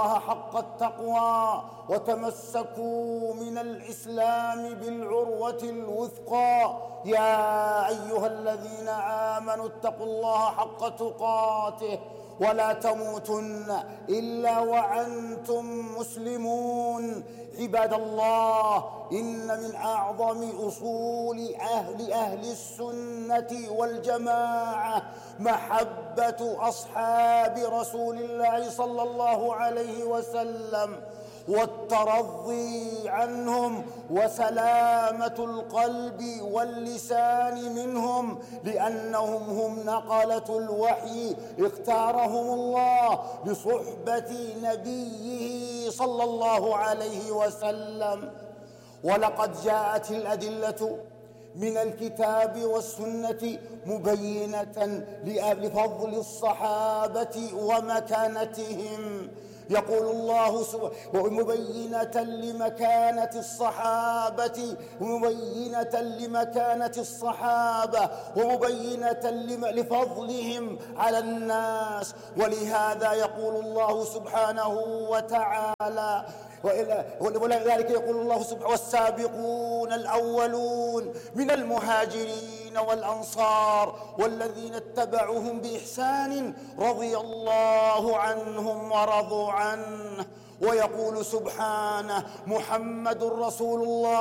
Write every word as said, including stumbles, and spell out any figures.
حق التقوى وتمسكوا من الإسلام بالعروة الوثقى. يا أيها الذين آمنوا اتقوا الله حق تقاته ولا تموتن إلا وأنتم مسلمون. عباد الله، إن من أعظم أصول أهل أهل السنة والجماعة محبة أصحاب رسول الله صلى الله عليه وسلم والترضي عنهم وسلامة القلب واللسان منهم، لأنهم هم نقلة الوحي اختارهم الله لصحبة نبيه صلى الله عليه وسلم. ولقد جاءت الأدلة من الكتاب والسنة مبينة لفضل الصحابة ومكانتهم. يقول الله سبحانه ومبينة لمكانة الصحابة ومبينة لمكانة الصحابة ومبينة لفضلهم على الناس. ولهذا يقول الله سبحانه وتعالى ولذلك يقول الله سبحانه: والسابقون الأولون من المهاجرين والأنصار والذين اتبعوهم بإحسان رضي الله عنهم ورضوا عنه. ويقول سبحانه: محمد رسول الله